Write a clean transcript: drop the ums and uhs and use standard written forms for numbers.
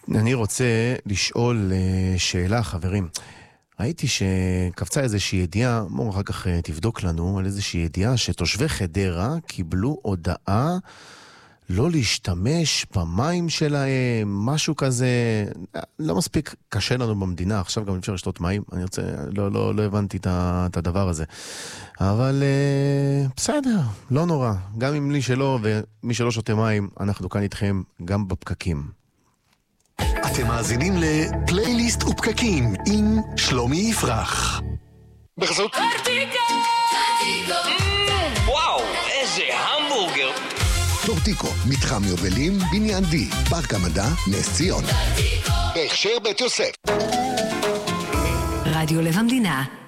אני רוצה לשאול שאלה, חברים. ראיתי שקפצה איזושהי ידיעה, מור אחר כך תבדוק לנו על איזושהי ידיעה, שתושבי חדרה קיבלו הודעה לא להשתמש במים שלהם, משהו כזה, לא מספיק קשה לנו במדינה, עכשיו גם אפשר לשתות מים, אני רוצה, לא הבנתי את הדבר הזה. אבל בסדר, לא נורא, גם אם לי שלא ומי שלא שותה מים, אנחנו כאן איתכם גם בפקקים. אתם מאזינים לפלייליסט ופקקים עם שלומי יפרח. בחסות וואו, איזה המבורגר. טורטיקו, מתחם יובלים, בניין די, פארק המדע, נס ציונה. בהכשר בית יוסף. רדיו לב המדינה